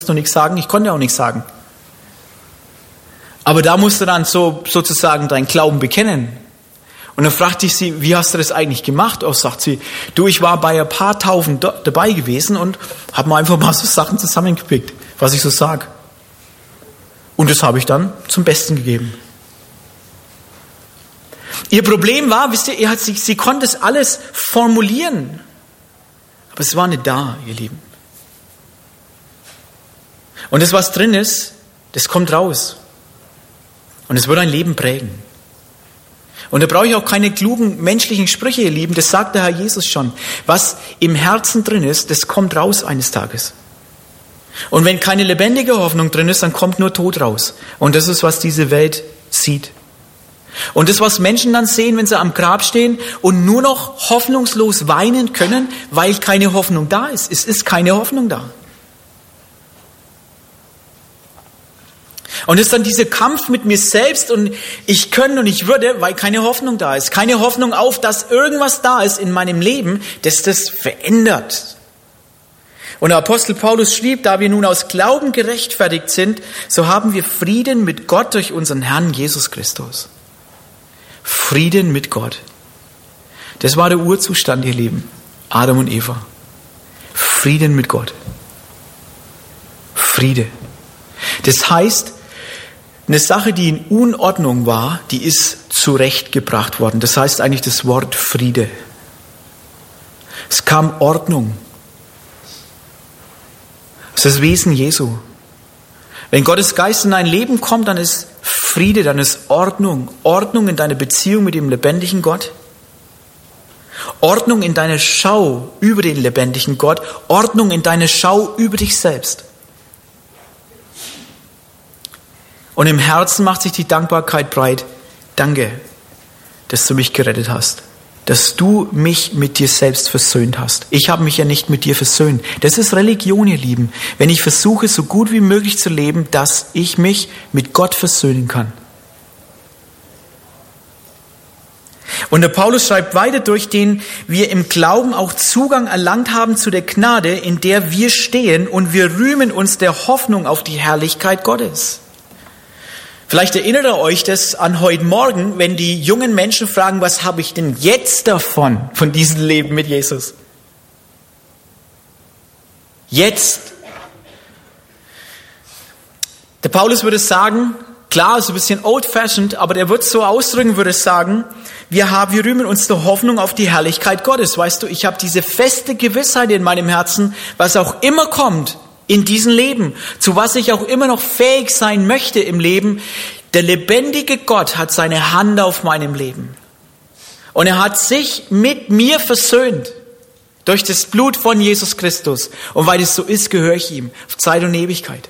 noch nichts sagen, ich konnte auch nichts sagen. Aber da musst du dann sozusagen deinen Glauben bekennen. Und dann fragte ich sie, wie hast du das eigentlich gemacht? Oh, sagt sie, du, ich war bei ein paar Taufen dabei gewesen und habe mir einfach mal so Sachen zusammengepickt, was ich so sag. Und das habe ich dann zum Besten gegeben. Ihr Problem war, wisst ihr, sie konnte es alles formulieren. Aber es war nicht da, ihr Lieben. Und das, was drin ist, das kommt raus. Und es wird ein Leben prägen. Und da brauche ich auch keine klugen menschlichen Sprüche, ihr Lieben. Das sagt der Herr Jesus schon. Was im Herzen drin ist, das kommt raus eines Tages. Und wenn keine lebendige Hoffnung drin ist, dann kommt nur Tod raus. Und das ist, was diese Welt sieht. Und das, was Menschen dann sehen, wenn sie am Grab stehen und nur noch hoffnungslos weinen können, weil keine Hoffnung da ist. Es ist keine Hoffnung da. Und es ist dann dieser Kampf mit mir selbst und ich könnte und ich würde, weil keine Hoffnung da ist. Keine Hoffnung auf, dass irgendwas da ist in meinem Leben, das das verändert. Und der Apostel Paulus schrieb, da wir nun aus Glauben gerechtfertigt sind, so haben wir Frieden mit Gott durch unseren Herrn Jesus Christus. Frieden mit Gott. Das war der Urzustand, ihr Lieben. Adam und Eva. Frieden mit Gott. Friede. Das heißt, eine Sache, die in Unordnung war, die ist zurechtgebracht worden. Das heißt eigentlich das Wort Friede. Es kam Ordnung. Das ist das Wesen Jesu. Wenn Gottes Geist in dein Leben kommt, dann ist Friede, dann ist Ordnung. Ordnung in deiner Beziehung mit dem lebendigen Gott. Ordnung in deiner Schau über den lebendigen Gott. Ordnung in deiner Schau über dich selbst. Und im Herzen macht sich die Dankbarkeit breit. Danke, dass du mich gerettet hast. Dass du mich mit dir selbst versöhnt hast. Ich habe mich ja nicht mit dir versöhnt. Das ist Religion, ihr Lieben. Wenn ich versuche, so gut wie möglich zu leben, dass ich mich mit Gott versöhnen kann. Und der Paulus schreibt weiter, durch den wir im Glauben auch Zugang erlangt haben zu der Gnade, in der wir stehen, und wir rühmen uns der Hoffnung auf die Herrlichkeit Gottes. Vielleicht erinnert ihr euch das an heute Morgen, wenn die jungen Menschen fragen, was habe ich denn jetzt davon, von diesem Leben mit Jesus? Jetzt. Der Paulus würde sagen, klar, so ein bisschen old-fashioned, aber der wird es so ausdrücken, würde sagen, wir rühmen uns der Hoffnung auf die Herrlichkeit Gottes. Weißt du, ich habe diese feste Gewissheit in meinem Herzen, was auch immer kommt, in diesem Leben, zu was ich auch immer noch fähig sein möchte im Leben, der lebendige Gott hat seine Hand auf meinem Leben. Und er hat sich mit mir versöhnt durch das Blut von Jesus Christus. Und weil es so ist, gehöre ich ihm auf Zeit und Ewigkeit.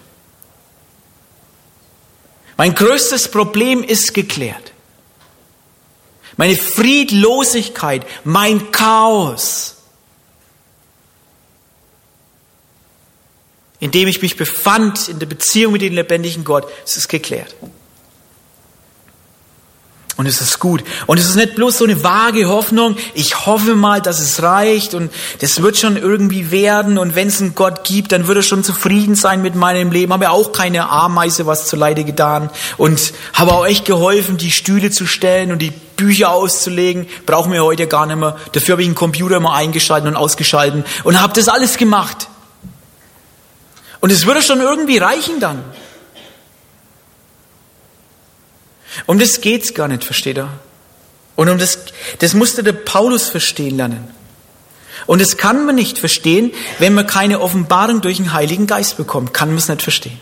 Mein größtes Problem ist geklärt. Meine Friedlosigkeit, mein Chaos, in dem ich mich befand, in der Beziehung mit dem lebendigen Gott, es ist geklärt. Und es ist gut. Und es ist nicht bloß so eine vage Hoffnung, ich hoffe mal, dass es reicht und das wird schon irgendwie werden und wenn es einen Gott gibt, dann wird er schon zufrieden sein mit meinem Leben. Habe ja auch keine Ameise was zuleide getan und habe auch echt geholfen, die Stühle zu stellen und die Bücher auszulegen. Brauchen wir heute gar nicht mehr. Dafür habe ich einen Computer mal eingeschaltet und ausgeschaltet und habe das alles gemacht. Und es würde schon irgendwie reichen dann. Um das geht's gar nicht, versteht ihr? Und das musste der Paulus verstehen lernen. Und das kann man nicht verstehen, wenn man keine Offenbarung durch den Heiligen Geist bekommt. Kann man es nicht verstehen.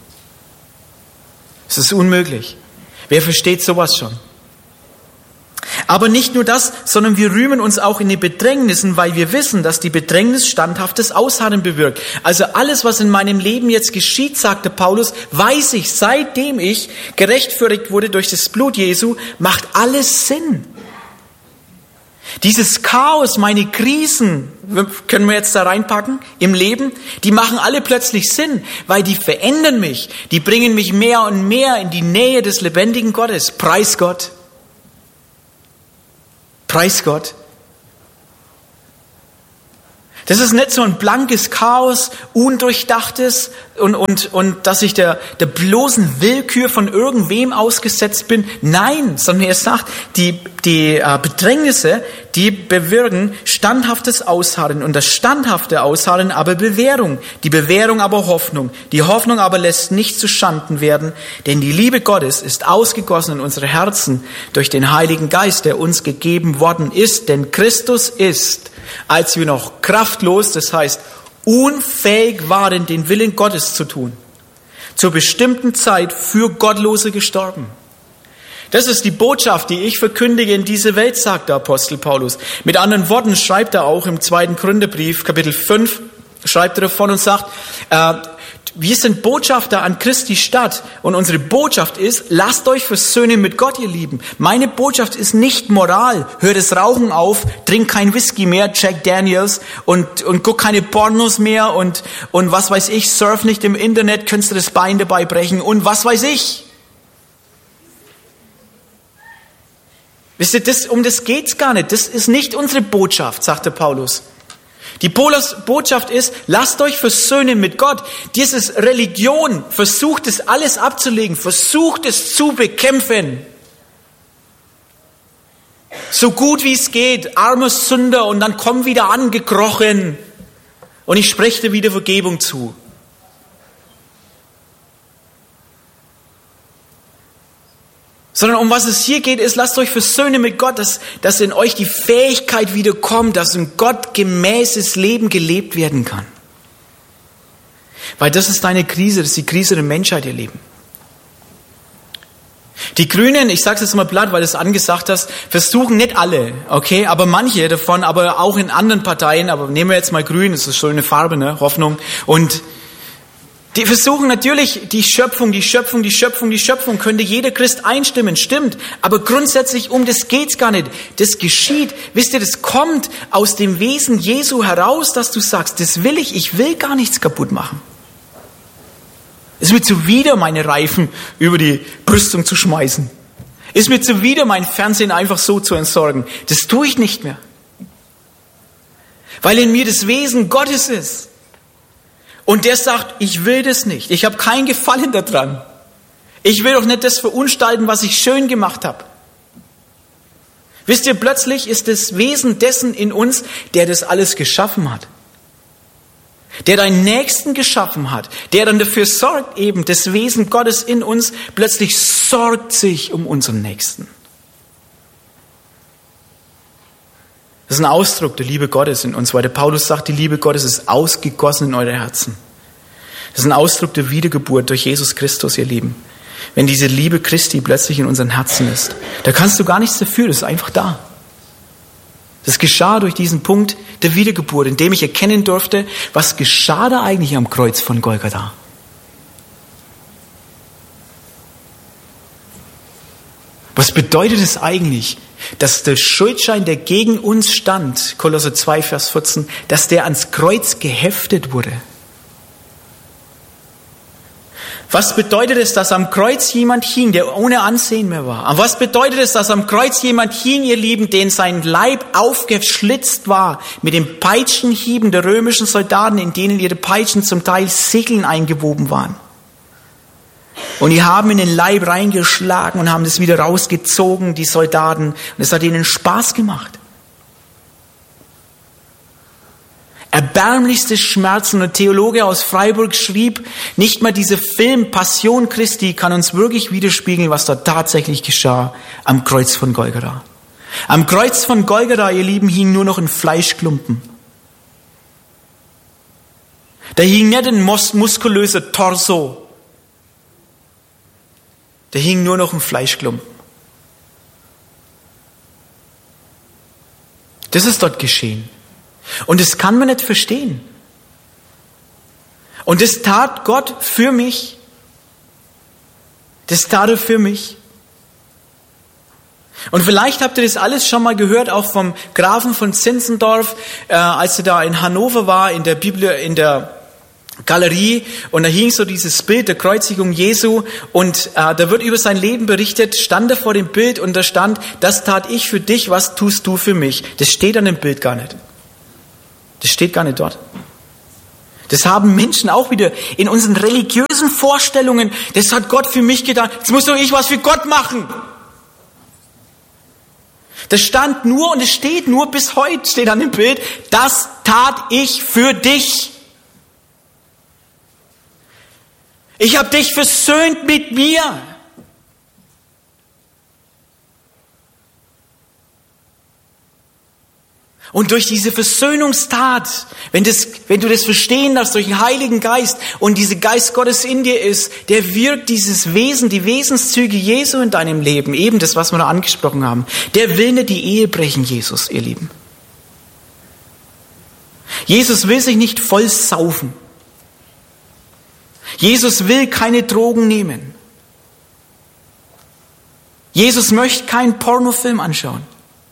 Es ist unmöglich. Wer versteht sowas schon? Aber nicht nur das, sondern wir rühmen uns auch in den Bedrängnissen, weil wir wissen, dass die Bedrängnis standhaftes Ausharren bewirkt. Also alles, was in meinem Leben jetzt geschieht, sagte Paulus, weiß ich, seitdem ich gerechtfertigt wurde durch das Blut Jesu, macht alles Sinn. Dieses Chaos, meine Krisen, können wir jetzt da reinpacken im Leben, die machen alle plötzlich Sinn, weil die verändern mich, die bringen mich mehr und mehr in die Nähe des lebendigen Gottes. Preis Gott. Preis Gott. Das ist nicht so ein blankes Chaos, undurchdachtes und dass ich der bloßen Willkür von irgendwem ausgesetzt bin. Nein, sondern er sagt, die Bedrängnisse, die bewirken standhaftes Ausharren und das standhafte Ausharren aber Bewährung, die Bewährung aber Hoffnung. Die Hoffnung aber lässt nicht zu Schanden werden, denn die Liebe Gottes ist ausgegossen in unsere Herzen durch den Heiligen Geist, der uns gegeben worden ist, denn Christus ist, als wir noch kraftlos, das heißt unfähig waren, den Willen Gottes zu tun, zur bestimmten Zeit für Gottlose gestorben. Das ist die Botschaft, die ich verkündige in diese Welt, sagt der Apostel Paulus. Mit anderen Worten schreibt er auch im 2. Korintherbrief, Kapitel 5, schreibt er davon und sagt, wir sind Botschafter an Christi Stadt und unsere Botschaft ist, lasst euch versöhnen mit Gott, ihr Lieben. Meine Botschaft ist nicht Moral. Hört das Rauchen auf, trink kein Whisky mehr, Jack Daniels und guck keine Pornos mehr und was weiß ich, surf nicht im Internet, könntest du das Bein dabei brechen und was weiß ich. Wisst ihr, um das geht's gar nicht. Das ist nicht unsere Botschaft, sagte Paulus. Die Botschaft ist, lasst euch versöhnen mit Gott. Dieses Religion versucht es alles abzulegen, versucht es zu bekämpfen. So gut wie es geht, armer Sünder, und dann komm wieder angekrochen und ich spreche dir wieder Vergebung zu. Sondern um was es hier geht, ist, lasst euch versöhnen mit Gott, dass in euch die Fähigkeit wiederkommt, dass ein gottgemäßes Leben gelebt werden kann. Weil das ist deine Krise, das ist die Krise der Menschheit, ihr Lieben. Die Grünen, ich sage es jetzt mal platt, weil du es angesagt hast, versuchen nicht alle, okay, aber manche davon, aber auch in anderen Parteien, aber nehmen wir jetzt mal Grün, das ist so eine Farbe, ne, Hoffnung, und die versuchen natürlich die Schöpfung könnte jeder Christ einstimmen, stimmt. Aber grundsätzlich das geht's gar nicht. Das geschieht, wisst ihr, das kommt aus dem Wesen Jesu heraus, dass du sagst, das will ich will gar nichts kaputt machen. Es ist mir zuwider, meine Reifen über die Brüstung zu schmeißen. Es ist mir zuwider, mein Fernsehen einfach so zu entsorgen. Das tue ich nicht mehr. Weil in mir das Wesen Gottes ist. Und der sagt, ich will das nicht. Ich habe keinen Gefallen daran. Ich will doch nicht das verunstalten, was ich schön gemacht habe. Wisst ihr, plötzlich ist das Wesen dessen in uns, der das alles geschaffen hat. Der deinen Nächsten geschaffen hat. Der dann dafür sorgt, eben das Wesen Gottes in uns plötzlich sorgt sich um unseren Nächsten. Das ist ein Ausdruck der Liebe Gottes in uns, weil der Paulus sagt, die Liebe Gottes ist ausgegossen in eure Herzen. Das ist ein Ausdruck der Wiedergeburt durch Jesus Christus, ihr Lieben. Wenn diese Liebe Christi plötzlich in unseren Herzen ist, da kannst du gar nichts dafür, das ist einfach da. Das geschah durch diesen Punkt der Wiedergeburt, in dem ich erkennen durfte, was geschah da eigentlich am Kreuz von Golgatha. Was bedeutet es eigentlich, dass der Schuldschein, der gegen uns stand, Kolosser 2, Vers 14, dass der ans Kreuz geheftet wurde? Was bedeutet es, dass am Kreuz jemand hing, der ohne Ansehen mehr war? Und was bedeutet es, dass am Kreuz jemand hing, ihr Lieben, den sein Leib aufgeschlitzt war mit den Peitschenhieben der römischen Soldaten, in denen ihre Peitschen zum Teil Segeln eingewoben waren? Und die haben in den Leib reingeschlagen und haben das wieder rausgezogen, die Soldaten. Und es hat ihnen Spaß gemacht. Erbärmlichste Schmerzen. Und ein Theologe aus Freiburg schrieb, nicht mal dieser Film Passion Christi kann uns wirklich widerspiegeln, was da tatsächlich geschah am Kreuz von Golgatha. Am Kreuz von Golgatha, ihr Lieben, hing nur noch ein Fleischklumpen. Da hing nicht ein muskulöser Torso. Da hing nur noch ein Fleischklumpen. Das ist dort geschehen. Und das kann man nicht verstehen. Und das tat Gott für mich. Das tat er für mich. Und vielleicht habt ihr das alles schon mal gehört, auch vom Grafen von Zinzendorf, als er da in Hannover war, in der Galerie, und da hing so dieses Bild der Kreuzigung Jesu, und da wird über sein Leben berichtet, stand er vor dem Bild und da stand, das tat ich für dich, was tust du für mich? Das steht an dem Bild gar nicht. Das steht gar nicht dort. Das haben Menschen auch wieder in unseren religiösen Vorstellungen. Das hat Gott für mich getan. Jetzt muss doch ich was für Gott machen. Das stand nur und es steht nur bis heute, steht an dem Bild, das tat ich für dich. Ich habe dich versöhnt mit mir. Und durch diese Versöhnungstat, wenn du das verstehen darfst, durch den Heiligen Geist und dieser Geist Gottes in dir ist, der wirkt dieses Wesen, die Wesenszüge Jesu in deinem Leben, eben das, was wir da angesprochen haben. Der will nicht die Ehe brechen, Jesus, ihr Lieben. Jesus will sich nicht voll saufen. Jesus will keine Drogen nehmen. Jesus möchte keinen Pornofilm anschauen.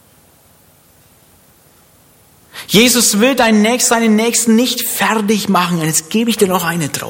Jesus will seinen Nächsten nicht fertig machen. Und jetzt gebe ich dir noch eine drauf.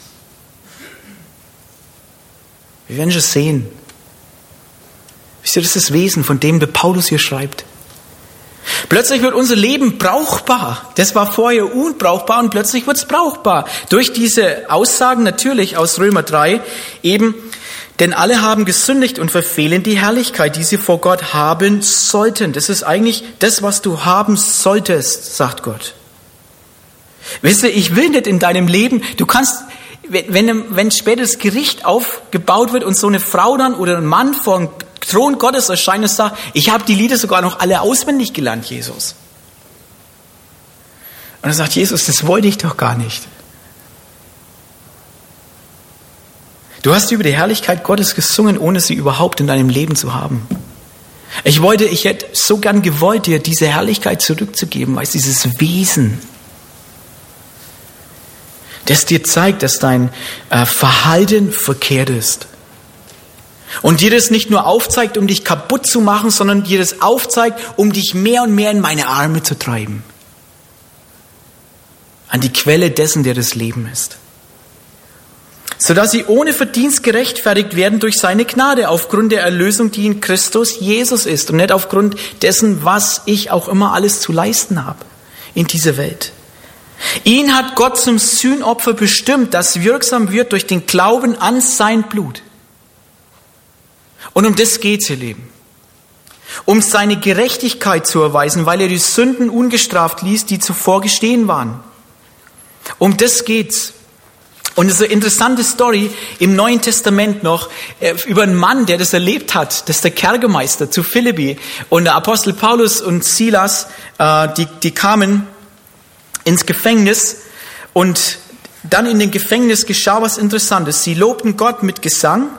Wir werden schon sehen. Wisst ihr, das ist das Wesen, von dem der Paulus hier schreibt. Plötzlich wird unser Leben brauchbar. Das war vorher unbrauchbar und plötzlich wird es brauchbar. Durch diese Aussagen natürlich aus Römer 3 eben, denn alle haben gesündigt und verfehlen die Herrlichkeit, die sie vor Gott haben sollten. Das ist eigentlich das, was du haben solltest, sagt Gott. Wisst ihr, ich will nicht in deinem Leben, du kannst, wenn später das Gericht aufgebaut wird und so eine Frau dann oder ein Mann vor dem Thron Gottes erscheint und sagt, ich habe die Lieder sogar noch alle auswendig gelernt, Jesus. Und er sagt, Jesus, das wollte ich doch gar nicht. Du hast über die Herrlichkeit Gottes gesungen, ohne sie überhaupt in deinem Leben zu haben. Ich hätte so gern gewollt, dir diese Herrlichkeit zurückzugeben, weißt du, dieses Wesen, das dir zeigt, dass dein Verhalten verkehrt ist. Und dir das nicht nur aufzeigt, um dich kaputt zu machen, sondern dir das aufzeigt, um dich mehr und mehr in meine Arme zu treiben. An die Quelle dessen, der das Leben ist. Sodass sie ohne Verdienst gerechtfertigt werden durch seine Gnade, aufgrund der Erlösung, die in Christus Jesus ist und nicht aufgrund dessen, was ich auch immer alles zu leisten habe in dieser Welt. Ihn hat Gott zum Sühnopfer bestimmt, das wirksam wird durch den Glauben an sein Blut. Und um das geht's, ihr Lieben. Um seine Gerechtigkeit zu erweisen, weil er die Sünden ungestraft ließ, die zuvor geschehen waren. Um das geht's. Und es ist eine interessante Story im Neuen Testament noch über einen Mann, der das erlebt hat. Das ist der Kerkermeister zu Philippi. Und der Apostel Paulus und Silas, die kamen ins Gefängnis. Und dann in dem Gefängnis geschah was Interessantes. Sie lobten Gott mit Gesang.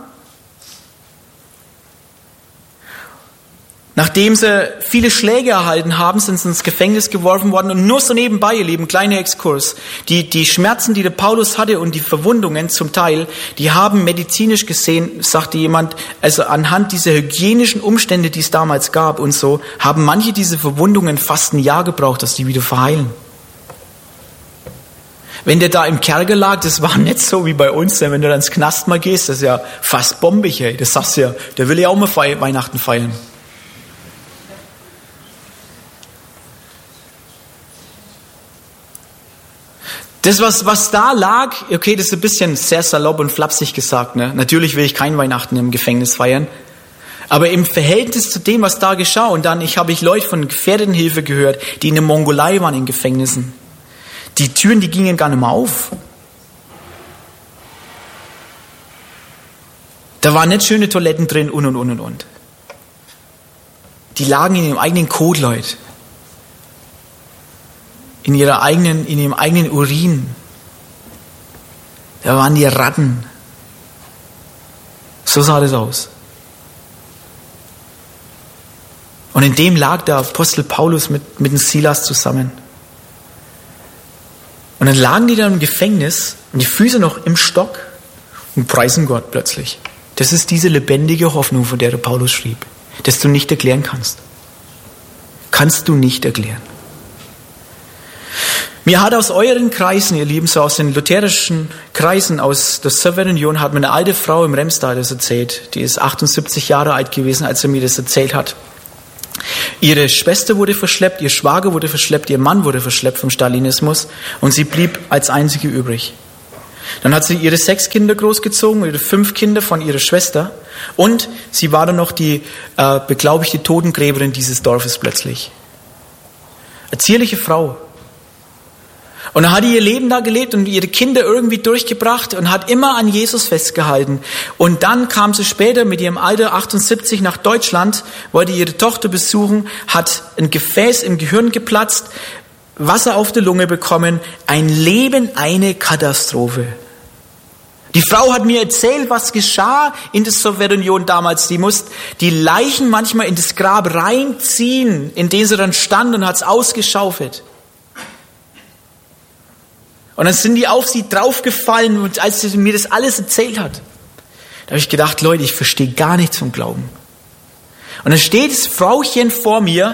Nachdem sie viele Schläge erhalten haben, sind sie ins Gefängnis geworfen worden. Und nur so nebenbei, ihr Lieben, kleiner Exkurs. Die Schmerzen, die der Paulus hatte und die Verwundungen zum Teil, die haben medizinisch gesehen, sagte jemand, also anhand dieser hygienischen Umstände, die es damals gab und so, haben manche diese Verwundungen fast ein Jahr gebraucht, dass die wieder verheilen. Wenn der da im Kerker lag, das war nicht so wie bei uns, denn wenn du dann ins Knast mal gehst, das ist ja fast bombig, ey. Das sagst du ja, der will ja auch mal Weihnachten feiern. Das, was da lag, okay, das ist ein bisschen sehr salopp und flapsig gesagt, ne? Natürlich will ich kein Weihnachten im Gefängnis feiern. Aber im Verhältnis zu dem, was da geschah, und dann habe ich Leute von Gefährdenhilfe gehört, die in der Mongolei waren in Gefängnissen. Die Türen, die gingen gar nicht mehr auf. Da waren nicht schöne Toiletten drin und. Die lagen in ihrem eigenen Kot, Leute. In ihrem eigenen Urin. Da waren die Ratten. So sah das aus. Und in dem lag der Apostel Paulus mit dem Silas zusammen. Und dann lagen die da im Gefängnis und die Füße noch im Stock und preisen Gott plötzlich. Das ist diese lebendige Hoffnung, von der der Paulus schrieb, dass du nicht erklären kannst. Kannst du nicht erklären. Mir hat aus euren Kreisen, ihr Lieben, so aus den lutherischen Kreisen, aus der Sowjetunion, hat mir eine alte Frau im Remstal das erzählt. Die ist 78 Jahre alt gewesen, als er mir das erzählt hat. Ihre Schwester wurde verschleppt, ihr Schwager wurde verschleppt, ihr Mann wurde verschleppt vom Stalinismus und sie blieb als einzige übrig. Dann hat sie ihre 6 Kinder großgezogen, ihre 5 Kinder von ihrer Schwester und sie war dann noch die beglaubigte Totengräberin dieses Dorfes plötzlich. Eine zierliche Frau. Und dann hat ihr Leben da gelebt und ihre Kinder irgendwie durchgebracht und hat immer an Jesus festgehalten. Und dann kam sie später mit ihrem Alter 78 nach Deutschland, wollte ihre Tochter besuchen, hat ein Gefäß im Gehirn geplatzt, Wasser auf der Lunge bekommen, ein Leben, eine Katastrophe. Die Frau hat mir erzählt, was geschah in der Sowjetunion damals. Sie musste die Leichen manchmal in das Grab reinziehen, in dem sie dann stand und hat es ausgeschaufelt. Und dann sind die auf sie draufgefallen und als sie mir das alles erzählt hat, da habe ich gedacht, Leute, ich verstehe gar nichts vom Glauben. Und dann steht das Frauchen vor mir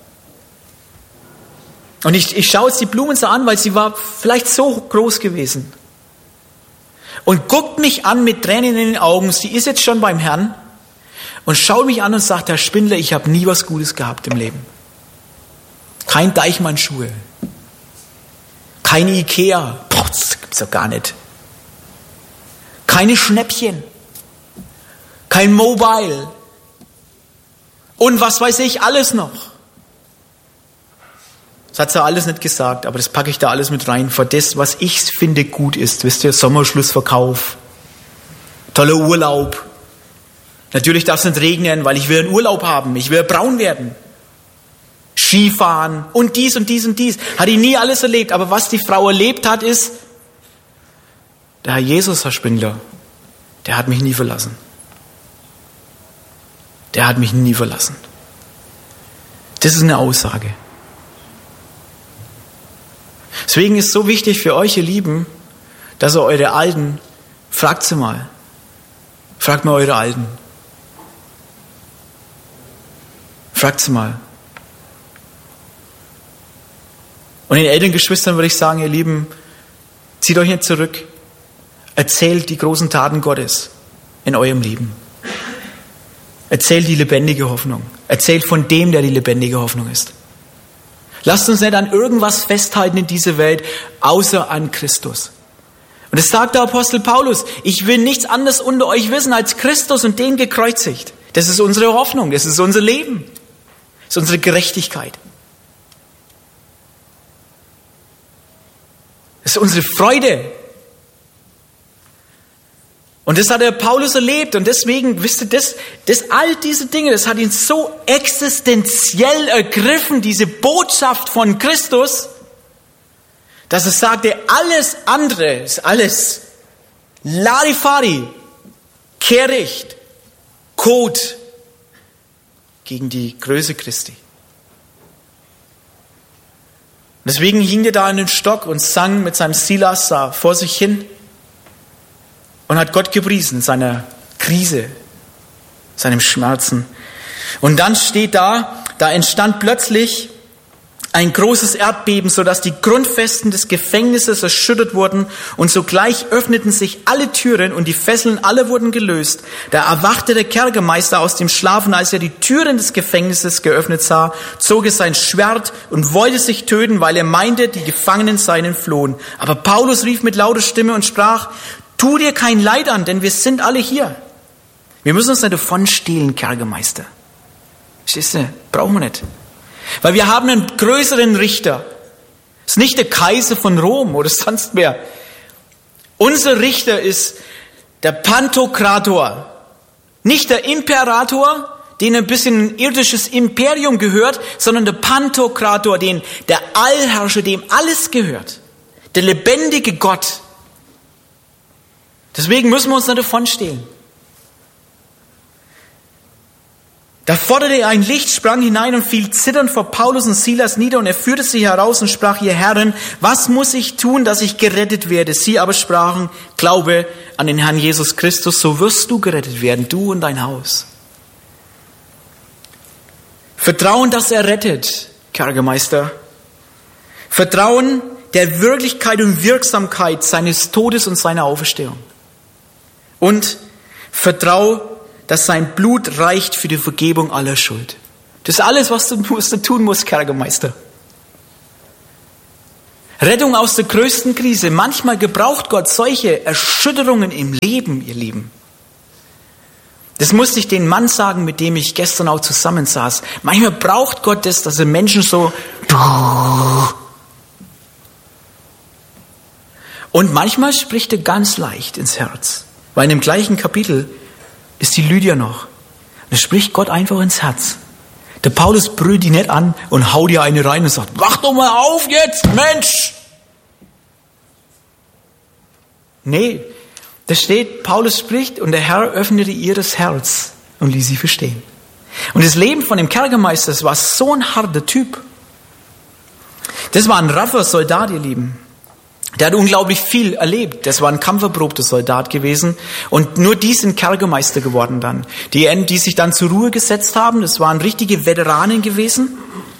und ich schaue jetzt die Blumen so an, weil sie war vielleicht so groß gewesen. Und guckt mich an mit Tränen in den Augen, sie ist jetzt schon beim Herrn und schaut mich an und sagt, Herr Spindler, ich habe nie was Gutes gehabt im Leben. Kein Deichmann-Schuhe. Keine Ikea, das gibt's doch gar nicht. Keine Schnäppchen. Kein Mobile. Und was weiß ich, alles noch. Das hat sie alles nicht gesagt, aber das packe ich da alles mit rein. Für das, was ich finde gut ist. Wisst ihr, Sommerschlussverkauf. Toller Urlaub. Natürlich darf es nicht regnen, weil ich will einen Urlaub haben. Ich will braun werden. Skifahren und dies und dies und dies. Hat ich nie alles erlebt. Aber was die Frau erlebt hat, ist, der Herr Jesus, Herr Spindler, der hat mich nie verlassen. Der hat mich nie verlassen. Das ist eine Aussage. Deswegen ist es so wichtig für euch, ihr Lieben, dass ihr eure Alten, fragt sie mal. Fragt mal eure Alten. Fragt sie mal. Und den Elterngeschwistern würde ich sagen, ihr Lieben, zieht euch nicht zurück. Erzählt die großen Taten Gottes in eurem Leben. Erzählt die lebendige Hoffnung. Erzählt von dem, der die lebendige Hoffnung ist. Lasst uns nicht an irgendwas festhalten in dieser Welt, außer an Christus. Und das sagt der Apostel Paulus. Ich will nichts anderes unter euch wissen als Christus und den gekreuzigt. Das ist unsere Hoffnung, das ist unser Leben. Das ist unsere Gerechtigkeit. Das ist unsere Freude. Und das hat der Paulus erlebt. Und deswegen, wisst ihr, all diese Dinge, das hat ihn so existenziell ergriffen, diese Botschaft von Christus, dass er sagte, alles andere ist alles Larifari, Kehricht, Kot gegen die Größe Christi. Deswegen hing er da an den Stock und sang mit seinem Silas vor sich hin und hat Gott gepriesen in seiner Krise, seinem Schmerzen. Und dann steht da entstand plötzlich ein großes Erdbeben, sodass die Grundfesten des Gefängnisses erschüttert wurden und sogleich öffneten sich alle Türen und die Fesseln alle wurden gelöst. Da erwachte der Kerkermeister aus dem Schlaf und als er die Türen des Gefängnisses geöffnet sah, zog er sein Schwert und wollte sich töten, weil er meinte, die Gefangenen seien entflohen. Aber Paulus rief mit lauter Stimme und sprach, tu dir kein Leid an, denn wir sind alle hier. Wir müssen uns nicht davon stehlen, Kerkermeister. Verstehst du? Brauchen wir nicht. Weil wir haben einen größeren Richter. Es ist nicht der Kaiser von Rom oder sonst wer. Unser Richter ist der Pantokrator. Nicht der Imperator, den ein bisschen ein irdisches Imperium gehört, sondern der Pantokrator, der Allherrscher, dem alles gehört. Der lebendige Gott. Deswegen müssen wir uns nicht davon stehlen. Da forderte er ein Licht, sprang hinein und fiel zitternd vor Paulus und Silas nieder und er führte sie heraus und sprach, ihr Herren, was muss ich tun, dass ich gerettet werde? Sie aber sprachen, glaube an den Herrn Jesus Christus, so wirst du gerettet werden, du und dein Haus. Vertrauen, dass er rettet, Kerkermeister. Vertrauen der Wirklichkeit und Wirksamkeit seines Todes und seiner Auferstehung. Und Vertrau, dass sein Blut reicht für die Vergebung aller Schuld. Das ist alles, was du tun musst, Kerkermeister. Rettung aus der größten Krise. Manchmal gebraucht Gott solche Erschütterungen im Leben, ihr Lieben. Das musste ich den Mann sagen, mit dem ich gestern auch zusammensaß. Manchmal braucht Gott das, dass er Menschen so... Und manchmal spricht er ganz leicht ins Herz. Weil in dem gleichen Kapitel ist die Lydia noch. Da spricht Gott einfach ins Herz. Der Paulus brüllt die nicht an und haut ihr eine rein und sagt, wach doch mal auf jetzt, Mensch! Nee, da steht, Paulus spricht und der Herr öffnete ihr das Herz und ließ sie verstehen. Und das Leben von dem Kerkermeister, das war so ein harter Typ. Das war ein raffer Soldat, ihr Lieben. Der hat unglaublich viel erlebt. Das war ein kampferprobter Soldat gewesen. Und nur die sind Kerkermeister geworden dann. Die sich dann zur Ruhe gesetzt haben, das waren richtige Veteranen gewesen.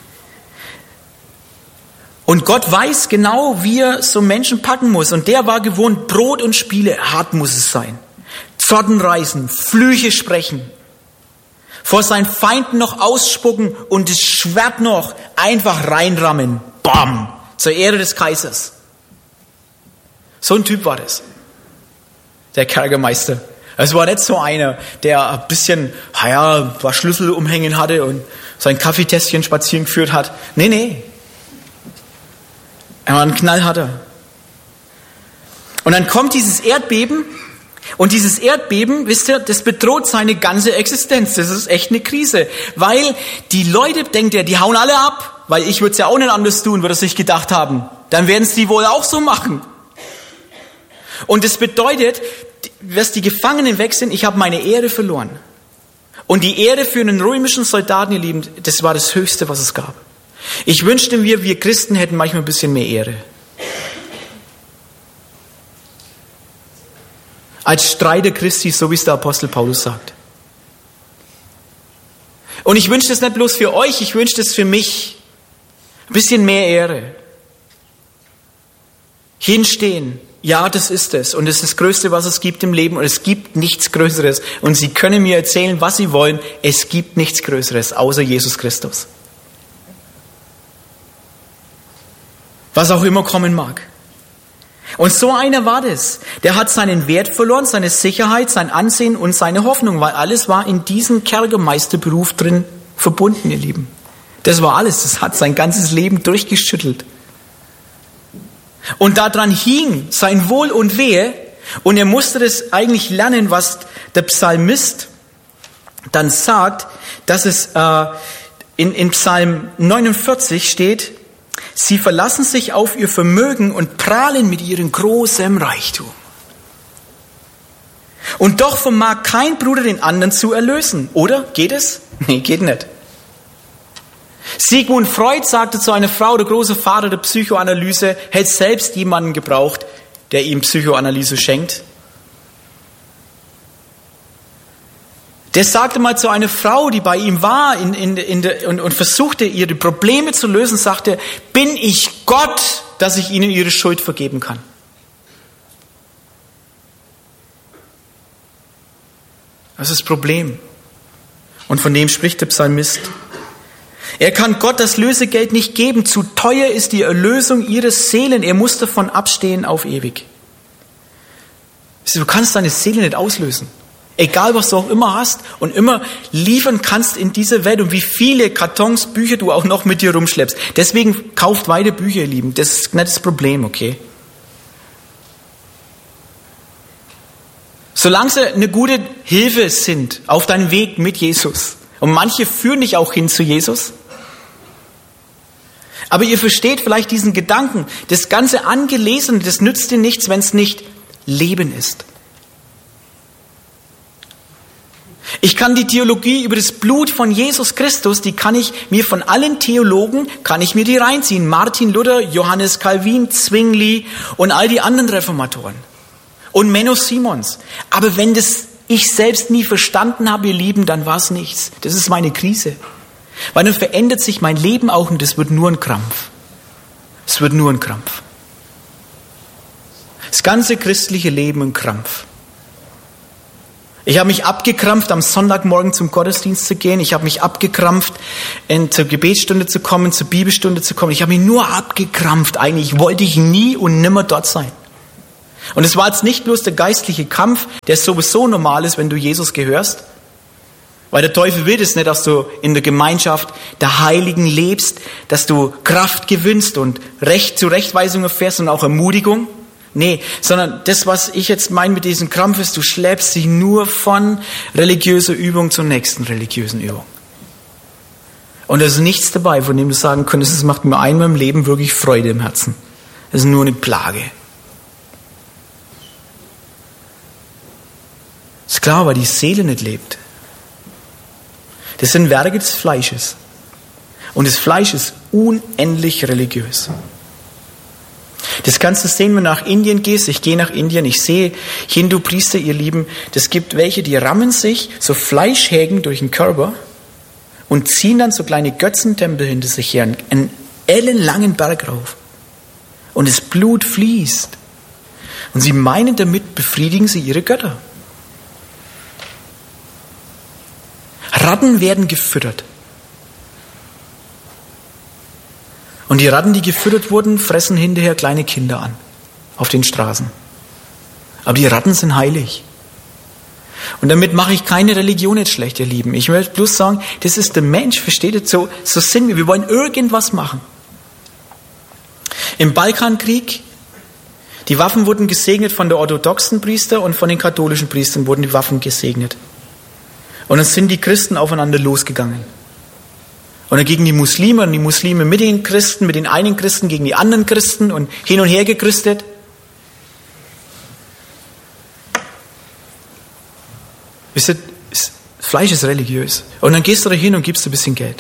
Und Gott weiß genau, wie er so Menschen packen muss. Und der war gewohnt, Brot und Spiele, hart muss es sein. Zotten reißen, Flüche sprechen. Vor seinen Feinden noch ausspucken und das Schwert noch einfach reinrammen. Bam! Zur Ehre des Kaisers. So ein Typ war das. Der Kerkermeister. Es war nicht so einer, der ein bisschen, ein paar Schlüssel umhängen hatte und sein Kaffeetässchen spazieren geführt hat. Nee. Er war ein Knallharter. Und dann kommt dieses Erdbeben. Und dieses Erdbeben, wisst ihr, das bedroht seine ganze Existenz. Das ist echt eine Krise. Weil die Leute, denkt er, die hauen alle ab. Weil ich würde es ja auch nicht anders tun, würde er sich gedacht haben. Dann werden es die wohl auch so machen. Und das bedeutet, dass die Gefangenen weg sind, ich habe meine Ehre verloren. Und die Ehre für einen römischen Soldaten, ihr Lieben, das war das Höchste, was es gab. Ich wünschte mir, wir Christen hätten manchmal ein bisschen mehr Ehre. Als Streiter Christi, so wie es der Apostel Paulus sagt. Und ich wünsche das nicht bloß für euch, ich wünsche das für mich. Ein bisschen mehr Ehre. Hinstehen. Ja, das ist es. Und es ist das Größte, was es gibt im Leben. Und es gibt nichts Größeres. Und Sie können mir erzählen, was Sie wollen. Es gibt nichts Größeres, außer Jesus Christus. Was auch immer kommen mag. Und so einer war das. Der hat seinen Wert verloren, seine Sicherheit, sein Ansehen und seine Hoffnung, weil alles war in diesem Kerkermeisterberuf drin verbunden, ihr Lieben. Das war alles. Das hat sein ganzes Leben durchgeschüttelt. Und daran hing sein Wohl und Wehe. Und er musste das eigentlich lernen, was der Psalmist dann sagt, dass es in Psalm 49 steht, sie verlassen sich auf ihr Vermögen und prahlen mit ihrem großen Reichtum. Und doch vermag kein Bruder den anderen zu erlösen. Oder? Geht es? Nee, geht nicht. Sigmund Freud sagte zu einer Frau, der große Vater der Psychoanalyse, hätte selbst jemanden gebraucht, der ihm Psychoanalyse schenkt. Der sagte mal zu einer Frau, die bei ihm war und versuchte, ihre Probleme zu lösen, sagte, bin ich Gott, dass ich ihnen ihre Schuld vergeben kann? Das ist das Problem. Und von dem spricht der Psalmist. Er kann Gott das Lösegeld nicht geben. Zu teuer ist die Erlösung ihres Seelen. Er muss davon abstehen auf ewig. Du kannst deine Seele nicht auslösen. Egal, was du auch immer hast und immer liefern kannst in dieser Welt und wie viele Kartons, Bücher du auch noch mit dir rumschleppst. Deswegen kauft weiter Bücher, ihr Lieben. Das ist nicht das Problem, okay? Solange sie eine gute Hilfe sind auf deinem Weg mit Jesus. Und manche führen dich auch hin zu Jesus. Aber ihr versteht vielleicht diesen Gedanken. Das ganze Angelesene, das nützt dir nichts, wenn es nicht Leben ist. Ich kann die Theologie über das Blut von Jesus Christus, die kann ich mir von allen Theologen, kann ich mir die reinziehen. Martin Luther, Johannes Calvin, Zwingli und all die anderen Reformatoren. Und Menno Simons. Aber wenn das ich selbst nie verstanden habe, ihr Lieben, dann war es nichts. Das ist meine Krise. Weil dann verändert sich mein Leben auch und das wird nur ein Krampf. Es wird nur ein Krampf. Das ganze christliche Leben ein Krampf. Ich habe mich abgekrampft, am Sonntagmorgen zum Gottesdienst zu gehen. Ich habe mich abgekrampft, zur Gebetsstunde zu kommen, zur Bibelstunde zu kommen. Ich habe mich nur abgekrampft. Eigentlich wollte ich nie und nimmer dort sein. Und es war jetzt nicht bloß der geistliche Kampf, der sowieso normal ist, wenn du Jesus gehörst. Weil der Teufel will es nicht, dass du in der Gemeinschaft der Heiligen lebst, dass du Kraft gewinnst und Zurechtweisung erfährst und auch Ermutigung. Nee, sondern das, was ich jetzt meine mit diesem Krampf ist, du schleppst dich nur von religiöser Übung zur nächsten religiösen Übung. Und da ist nichts dabei, von dem du sagen könntest, es macht mir einmal im Leben wirklich Freude im Herzen. Das ist nur eine Plage. Ist klar, weil die Seele nicht lebt. Das sind Werke des Fleisches. Und das Fleisch ist unendlich religiös. Das kannst du sehen, wenn du nach Indien gehst. Ich gehe nach Indien, ich sehe Hindu-Priester, ihr Lieben. Das gibt welche, die rammen sich so Fleischhägen durch den Körper und ziehen dann so kleine Götzentempel hinter sich her, einen ellenlangen Berg rauf. Und das Blut fließt. Und sie meinen, damit befriedigen sie ihre Götter. Ratten werden gefüttert. Und die Ratten, die gefüttert wurden, fressen hinterher kleine Kinder an. Auf den Straßen. Aber die Ratten sind heilig. Und damit mache ich keine Religion jetzt schlecht, ihr Lieben. Ich möchte bloß sagen, das ist der Mensch, versteht ihr? So sind wir. Wir wollen irgendwas machen. Im Balkankrieg, die Waffen wurden gesegnet von der orthodoxen Priester und von den katholischen Priestern wurden die Waffen gesegnet. Und dann sind die Christen aufeinander losgegangen. Und dann gegen die Muslime und die Muslime mit den Christen, mit den einen Christen gegen die anderen Christen und hin und her gechristelt. Wisst ihr, das Fleisch ist religiös. Und dann gehst du da hin und gibst ein bisschen Geld.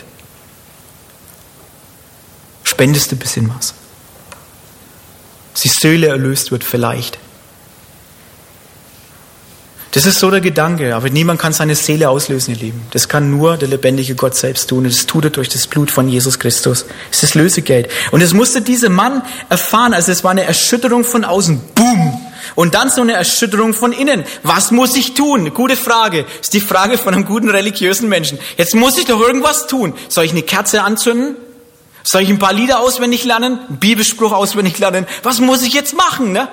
Spendest ein bisschen was. Dass die Seele erlöst wird vielleicht. Das ist so der Gedanke, aber niemand kann seine Seele auslösen, ihr Lieben. Das kann nur der lebendige Gott selbst tun und das tut er durch das Blut von Jesus Christus. Das ist das Lösegeld. Und das musste dieser Mann erfahren, also es war eine Erschütterung von außen, boom! Und dann so eine Erschütterung von innen. Was muss ich tun? Gute Frage. Das ist die Frage von einem guten religiösen Menschen. Jetzt muss ich doch irgendwas tun. Soll ich eine Kerze anzünden? Soll ich ein paar Lieder auswendig lernen? Einen Bibelspruch auswendig lernen? Was muss ich jetzt machen, ne?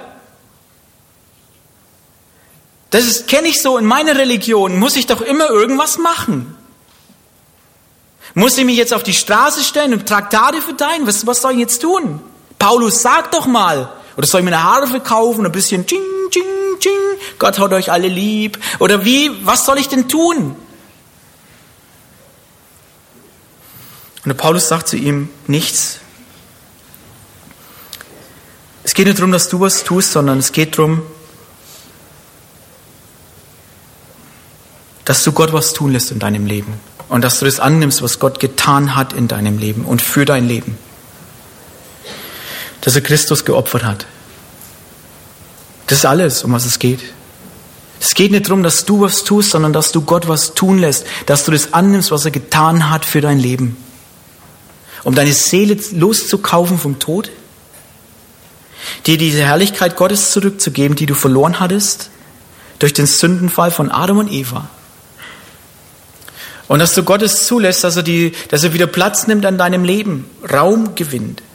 Das kenne ich so in meiner Religion. Muss ich doch immer irgendwas machen. Muss ich mich jetzt auf die Straße stellen und Traktate verteilen? Was soll ich jetzt tun? Paulus, sag doch mal. Oder soll ich mir eine Harfe kaufen und ein bisschen tsching, tsching, tsching, Gott hat euch alle lieb? Oder wie? Was soll ich denn tun? Und der Paulus sagt zu ihm, nichts. Es geht nicht darum, dass du was tust, sondern es geht darum, dass du Gott was tun lässt in deinem Leben und dass du das annimmst, was Gott getan hat in deinem Leben und für dein Leben. Dass er Christus geopfert hat. Das ist alles, um was es geht. Es geht nicht darum, dass du was tust, sondern dass du Gott was tun lässt, dass du das annimmst, was er getan hat für dein Leben. Um deine Seele loszukaufen vom Tod, dir diese Herrlichkeit Gottes zurückzugeben, die du verloren hattest, durch den Sündenfall von Adam und Eva. Und dass du Gottes zulässt, dass er wieder Platz nimmt an deinem Leben, Raum gewinnt.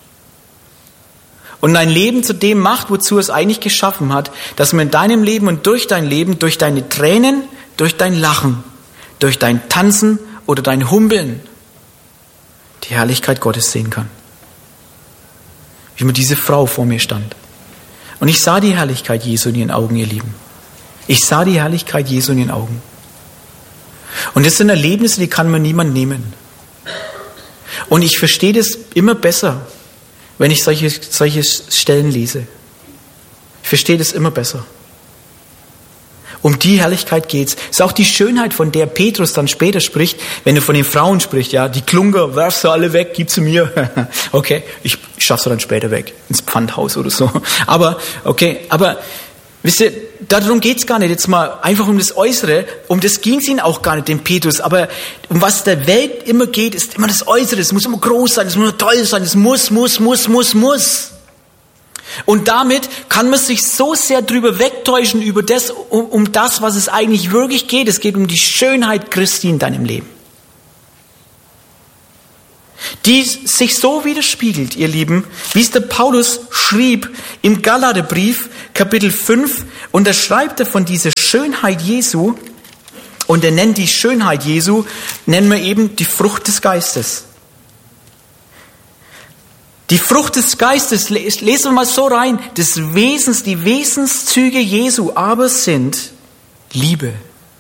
Und dein Leben zu dem macht, wozu er es eigentlich geschaffen hat, dass man in deinem Leben und durch dein Leben, durch deine Tränen, durch dein Lachen, durch dein Tanzen oder dein Humpeln die Herrlichkeit Gottes sehen kann. Wie mir diese Frau vor mir stand. Und ich sah die Herrlichkeit Jesu in ihren Augen, ihr Lieben. Ich sah die Herrlichkeit Jesu in ihren Augen. Und das sind Erlebnisse, die kann mir niemand nehmen. Und ich verstehe das immer besser, wenn ich solche Stellen lese. Ich verstehe das immer besser. Um die Herrlichkeit geht's. Es ist auch die Schönheit, von der Petrus dann später spricht, wenn er von den Frauen spricht, ja, die Klunker, werf sie alle weg, gib sie mir. Okay, ich schaff sie dann später weg, ins Pfandhaus oder so. Aber wisst ihr, darum geht's gar nicht, jetzt mal einfach um das Äußere, um das ging's ihnen auch gar nicht, dem Petrus, aber um was der Welt immer geht, ist immer das Äußere, es muss immer groß sein, es muss immer toll sein, es muss. Und damit kann man sich so sehr drüber wegtäuschen über das, um das, was es eigentlich wirklich geht. Es geht um die Schönheit Christi in deinem Leben. Die sich so widerspiegelt, ihr Lieben, wie es der Paulus schrieb im Galaterbrief, Kapitel 5, und da schreibt er von dieser Schönheit Jesu, und er nennt die Schönheit Jesu, nennen wir eben die Frucht des Geistes. Die Frucht des Geistes, lesen wir mal so rein, die Wesenszüge Jesu aber sind Liebe,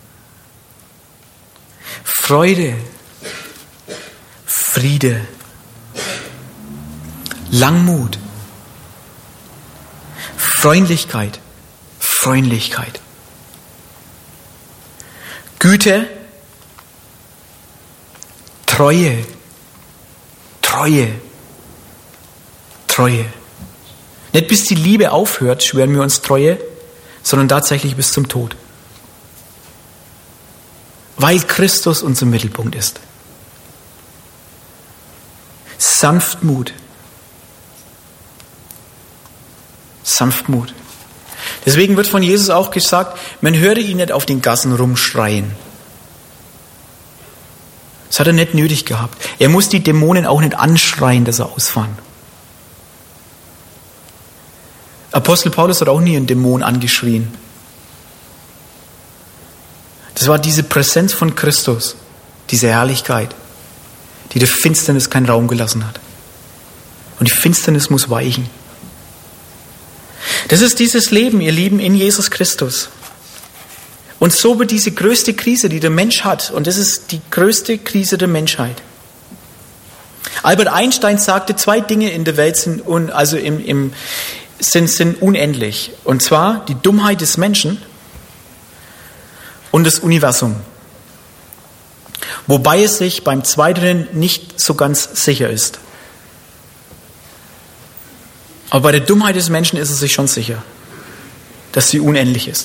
Freude, Friede, Langmut, Freundlichkeit, Güte, Treue. Nicht bis die Liebe aufhört, schwören wir uns Treue, sondern tatsächlich bis zum Tod. Weil Christus unser Mittelpunkt ist. Sanftmut. Deswegen wird von Jesus auch gesagt, man höre ihn nicht auf den Gassen rumschreien. Das hat er nicht nötig gehabt. Er muss die Dämonen auch nicht anschreien, dass sie ausfahren. Apostel Paulus hat auch nie einen Dämon angeschrien. Das war diese Präsenz von Christus, diese Herrlichkeit, die der Finsternis keinen Raum gelassen hat. Und die Finsternis muss weichen. Das ist dieses Leben, ihr Lieben, in Jesus Christus. Und so wird diese größte Krise, die der Mensch hat, und das ist die größte Krise der Menschheit. Albert Einstein sagte, 2 Dinge in der Welt sind unendlich. Und zwar die Dummheit des Menschen und das Universum. Wobei es sich beim Zweiteren nicht so ganz sicher ist. Aber bei der Dummheit des Menschen ist es sich schon sicher, dass sie unendlich ist.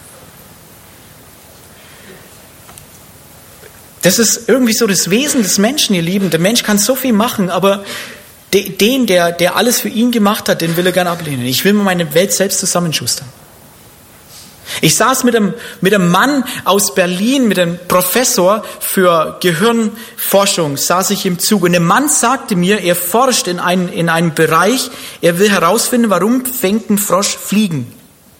Das ist irgendwie so das Wesen des Menschen, ihr Lieben. Der Mensch kann so viel machen, aber der alles für ihn gemacht hat, den will er gerne ablehnen. Ich will mir meine Welt selbst zusammenschustern. Ich saß mit einem Mann aus Berlin, mit einem Professor für Gehirnforschung, saß ich im Zug. Und der Mann sagte mir, er forscht in einem Bereich, er will herausfinden, warum fängt ein Frosch Fliegen.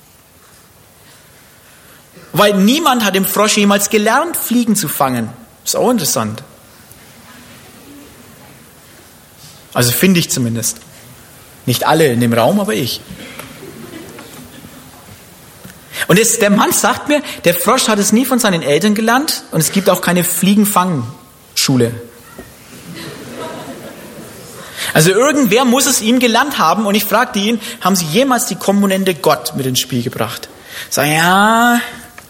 Weil niemand hat im Frosch jemals gelernt, Fliegen zu fangen. Ist auch interessant. Also finde ich zumindest. Nicht alle in dem Raum, aber ich. Und der Mann sagt mir, der Frosch hat es nie von seinen Eltern gelernt und es gibt auch keine Fliegenfangschule. Also irgendwer muss es ihm gelernt haben und ich fragte ihn, haben Sie jemals die Komponente Gott mit ins Spiel gebracht? Ich sage, ja,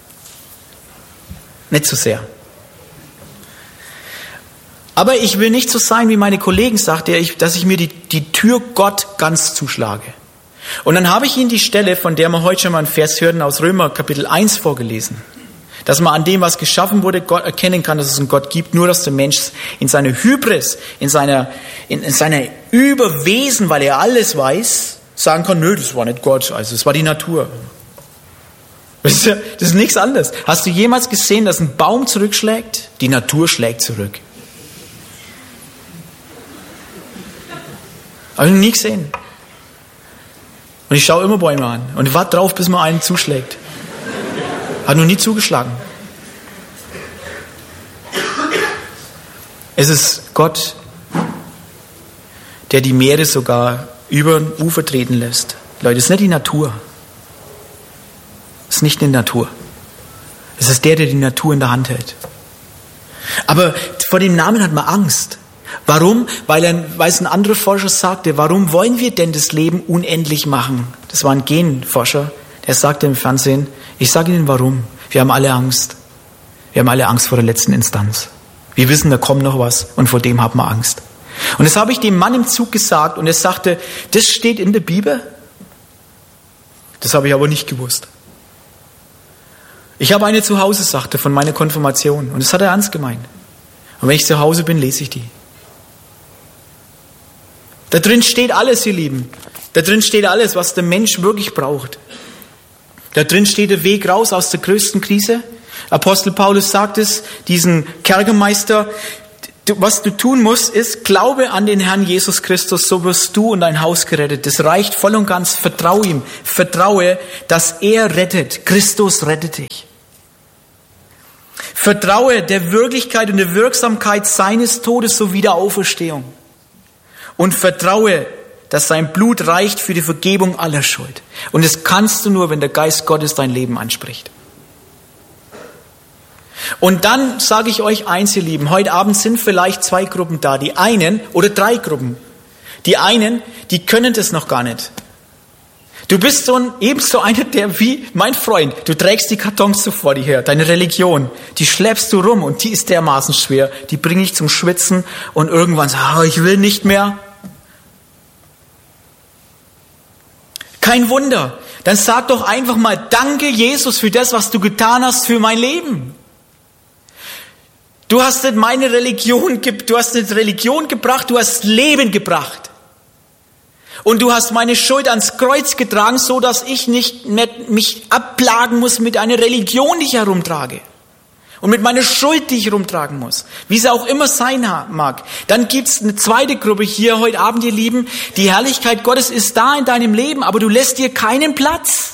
nicht so sehr. Aber ich will nicht so sein wie meine Kollegen, sagte er, dass ich mir die Tür Gott ganz zuschlage. Und dann habe ich Ihnen die Stelle, von der wir heute schon mal einen Vers hörten, aus Römer Kapitel 1 vorgelesen. Dass man an dem, was geschaffen wurde, Gott erkennen kann, dass es einen Gott gibt, nur dass der Mensch in seiner Hybris, in seiner Überwesen, weil er alles weiß, sagen kann, nö, das war nicht Gott, also es war die Natur. Das ist nichts anderes. Hast du jemals gesehen, dass ein Baum zurückschlägt? Die Natur schlägt zurück. Habe ich noch nie gesehen. Und ich schaue immer Bäume an und warte drauf, bis man einen zuschlägt. Hat noch nie zugeschlagen. Es ist Gott, der die Meere sogar über ein Ufer treten lässt. Leute, es ist nicht die Natur. Es ist nicht die Natur. Es ist der die Natur in der Hand hält. Aber vor dem Namen hat man Angst. Warum? Weil es ein anderer Forscher sagte, warum wollen wir denn das Leben unendlich machen? Das war ein Genforscher, der sagte im Fernsehen, ich sage Ihnen warum. Wir haben alle Angst. Wir haben alle Angst vor der letzten Instanz. Wir wissen, da kommt noch was und vor dem haben wir Angst. Und das habe ich dem Mann im Zug gesagt und er sagte, das steht in der Bibel? Das habe ich aber nicht gewusst. Ich habe eine zu Hause, sagte, von meiner Konfirmation und das hat er ernst gemeint. Und wenn ich zu Hause bin, lese ich die. Da drin steht alles, ihr Lieben. Da drin steht alles, was der Mensch wirklich braucht. Da drin steht der Weg raus aus der größten Krise. Apostel Paulus sagt es, diesen Kerkermeister, was du tun musst, ist, glaube an den Herrn Jesus Christus, so wirst du und dein Haus gerettet. Das reicht voll und ganz, vertraue ihm, vertraue, dass er rettet. Christus rettet dich. Vertraue der Wirklichkeit und der Wirksamkeit seines Todes sowie der Auferstehung. Und vertraue, dass sein Blut reicht für die Vergebung aller Schuld. Und das kannst du nur, wenn der Geist Gottes dein Leben anspricht. Und dann sage ich euch eins, ihr Lieben, heute Abend sind vielleicht 2 Gruppen da. Die einen, oder 3 Gruppen. Die einen, die können das noch gar nicht. Du bist ebenso einer, der wie mein Freund, du trägst die Kartons so vor dir her, deine Religion, die schleppst du rum und die ist dermaßen schwer, die bringe ich zum Schwitzen und irgendwann sagst du, ich will nicht mehr. Kein Wunder, dann sag doch einfach mal, danke Jesus für das, was du getan hast für mein Leben. Du hast nicht meine Religion, du hast nicht Religion gebracht, du hast Leben gebracht. Und du hast meine Schuld ans Kreuz getragen, so dass ich nicht mehr mich abplagen muss mit einer Religion, die ich herumtrage. Und mit meiner Schuld, die ich herumtragen muss. Wie sie auch immer sein mag. Dann gibt's eine zweite Gruppe hier heute Abend, ihr Lieben. Die Herrlichkeit Gottes ist da in deinem Leben, aber du lässt dir keinen Platz.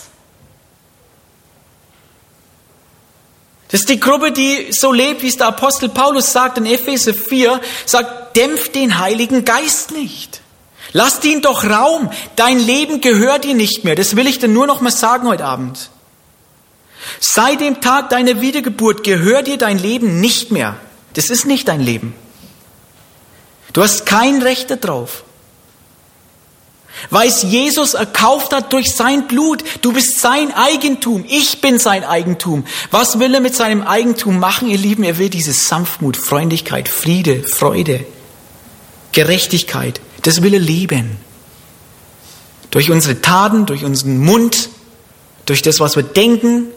Das ist die Gruppe, die so lebt, wie es der Apostel Paulus sagt in Epheser 4, sagt, dämpft den Heiligen Geist nicht. Lasst ihn doch Raum. Dein Leben gehört dir nicht mehr. Das will ich dir nur noch mal sagen heute Abend. Seit dem Tag deiner Wiedergeburt gehört dir dein Leben nicht mehr. Das ist nicht dein Leben. Du hast kein Recht darauf. Weil es Jesus erkauft hat durch sein Blut. Du bist sein Eigentum. Ich bin sein Eigentum. Was will er mit seinem Eigentum machen, ihr Lieben? Er will diese Sanftmut, Freundlichkeit, Friede, Freude, Gerechtigkeit. Das will er leben. Durch unsere Taten, durch unseren Mund, durch das, was wir denken.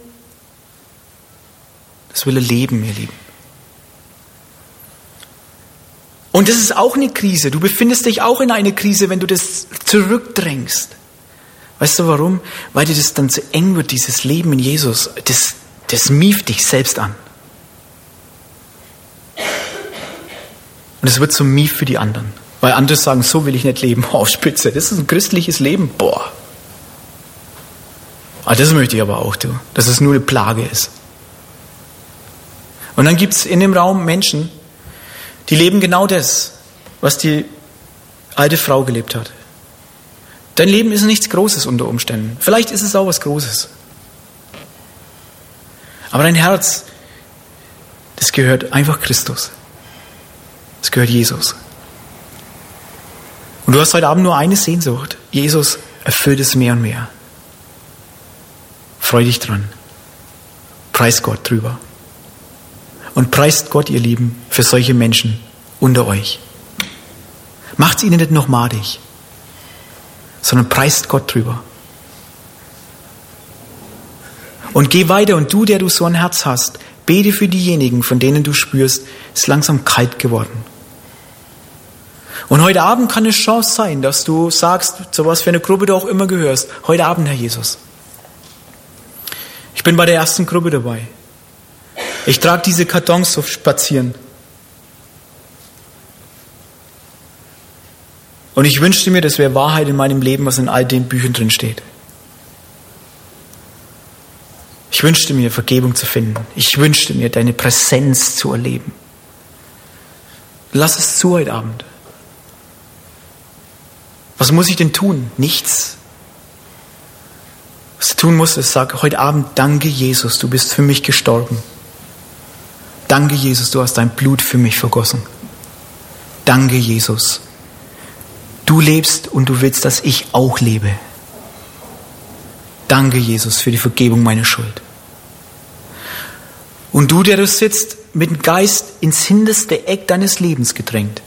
Das will er leben, ihr Lieben. Und das ist auch eine Krise. Du befindest dich auch in einer Krise, wenn du das zurückdrängst. Weißt du warum? Weil dir das dann zu eng wird, dieses Leben in Jesus. Das mieft dich selbst an. Und es wird zum Mief für die anderen. Weil andere sagen, so will ich nicht leben. Oh, Spitze, das ist ein christliches Leben. Boah. Ah, das möchte ich aber auch, du. Dass es nur eine Plage ist. Und dann gibt es in dem Raum Menschen, die leben genau das, was die alte Frau gelebt hat. Dein Leben ist nichts Großes unter Umständen. Vielleicht ist es auch was Großes. Aber dein Herz, das gehört einfach Christus. Das gehört Jesus. Und du hast heute Abend nur eine Sehnsucht. Jesus erfüllt es mehr und mehr. Freu dich dran. Preis Gott drüber. Und preist Gott, ihr Lieben, für solche Menschen unter euch. Macht's ihnen nicht noch madig, sondern preist Gott drüber. Und geh weiter und du, der du so ein Herz hast, bete für diejenigen, von denen du spürst, es ist langsam kalt geworden. Und heute Abend kann eine Chance sein, dass du sagst, zu was für eine Gruppe du auch immer gehörst, heute Abend, Herr Jesus. Ich bin bei der ersten Gruppe dabei. Ich trage diese Kartons so spazieren. Und ich wünschte mir, das wäre Wahrheit in meinem Leben, was in all den Büchern drin steht. Ich wünschte mir, Vergebung zu finden. Ich wünschte mir, deine Präsenz zu erleben. Lass es zu heute Abend. Was muss ich denn tun? Nichts. Was du tun musst, ist, sag heute Abend, danke Jesus, du bist für mich gestorben. Danke Jesus, du hast dein Blut für mich vergossen. Danke Jesus. Du lebst und du willst, dass ich auch lebe. Danke Jesus für die Vergebung meiner Schuld. Und du, der du sitzt, mit dem Geist ins hinterste Eck deines Lebens gedrängt.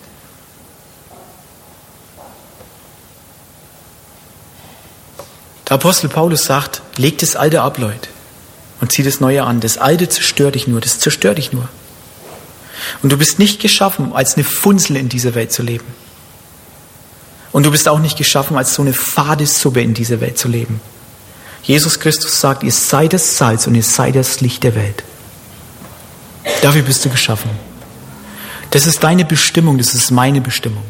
Der Apostel Paulus sagt, leg das Alte ab, Leute, und zieh das Neue an. Das Alte zerstört dich nur, das zerstört dich nur. Und du bist nicht geschaffen, als eine Funzel in dieser Welt zu leben. Und du bist auch nicht geschaffen, als so eine fade Suppe in dieser Welt zu leben. Jesus Christus sagt, ihr seid das Salz und ihr seid das Licht der Welt. Dafür bist du geschaffen. Das ist deine Bestimmung, das ist meine Bestimmung.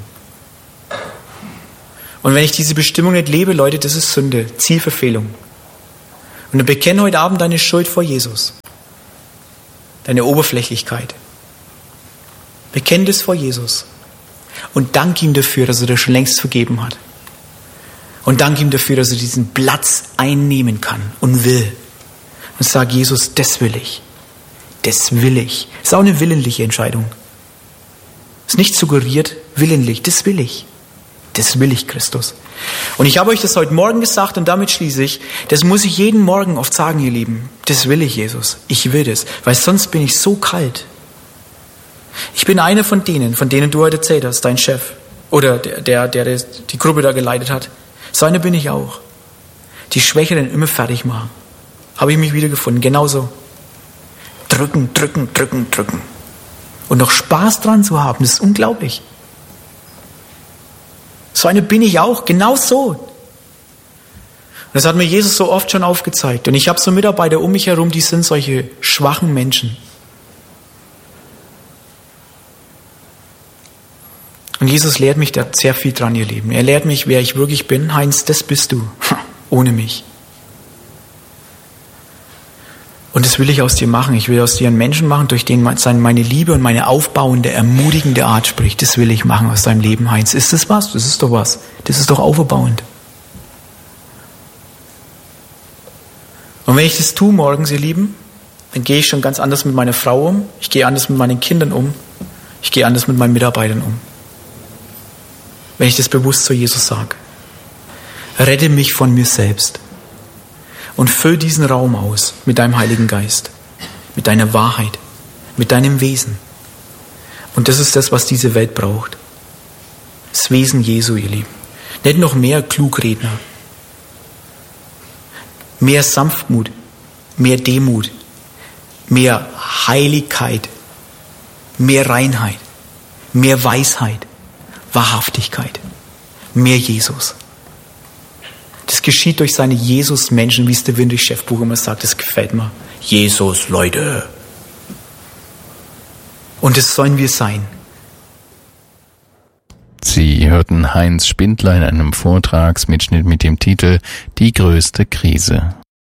Und wenn ich diese Bestimmung nicht lebe, Leute, das ist Sünde, Zielverfehlung. Und dann bekenne heute Abend deine Schuld vor Jesus. Deine Oberflächlichkeit. Bekenne das vor Jesus. Und danke ihm dafür, dass er dir schon längst vergeben hat. Und danke ihm dafür, dass er diesen Platz einnehmen kann und will. Und sag, Jesus, das will ich. Das will ich. Ist auch eine willentliche Entscheidung. Ist nicht suggeriert, willentlich, das will ich. Das will ich, Christus. Und ich habe euch das heute Morgen gesagt und damit schließe ich, das muss ich jeden Morgen oft sagen, ihr Lieben. Das will ich, Jesus. Ich will das, weil sonst bin ich so kalt. Ich bin einer von denen du heute erzählt hast, dein Chef oder der die Gruppe da geleitet hat. So einer bin ich auch. Die Schwächeren immer fertig machen. Habe ich mich wiedergefunden, genauso. Drücken. Und noch Spaß dran zu haben, das ist unglaublich. So eine bin ich auch, genau so. Und das hat mir Jesus so oft schon aufgezeigt. Und ich habe so Mitarbeiter um mich herum, die sind solche schwachen Menschen. Und Jesus lehrt mich da sehr viel dran, ihr Lieben. Er lehrt mich, wer ich wirklich bin. Heinz, das bist du, ohne mich. Und das will ich aus dir machen. Ich will aus dir einen Menschen machen, durch den meine Liebe und meine aufbauende, ermutigende Art spricht. Das will ich machen aus deinem Leben, Heinz. Ist das was? Das ist doch was. Das ist doch auferbauend. Und wenn ich das tue morgens, ihr Lieben, dann gehe ich schon ganz anders mit meiner Frau um. Ich gehe anders mit meinen Kindern um. Ich gehe anders mit meinen Mitarbeitern um. Wenn ich das bewusst zu Jesus sage. Rette mich von mir selbst. Und füll diesen Raum aus mit deinem Heiligen Geist, mit deiner Wahrheit, mit deinem Wesen. Und das ist das, was diese Welt braucht. Das Wesen Jesu, ihr Lieben. Nicht noch mehr Klugredner. Mehr Sanftmut, mehr Demut, mehr Heiligkeit, mehr Reinheit, mehr Weisheit, Wahrhaftigkeit, mehr Jesus. Das geschieht durch seine Jesus-Menschen, wie es der Windrich-Chefbuch immer sagt. Das gefällt mir. Jesus, Leute. Und das sollen wir sein. Sie hörten Heinz Spindler in einem Vortragsmitschnitt mit dem Titel Die größte Krise.